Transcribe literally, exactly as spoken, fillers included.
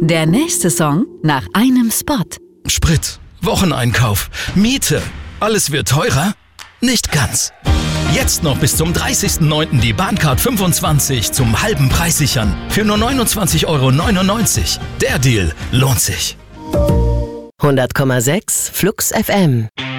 Der nächste Song nach einem Spot. Sprit, Wocheneinkauf, Miete. Alles wird teurer? Nicht ganz. Jetzt noch bis zum dreißigsten neunten die Bahncard fünfundzwanzig zum halben Preis sichern. Für nur neunundzwanzig Euro neunundneunzig. Der Deal lohnt sich. hundert Komma sechs Flux F M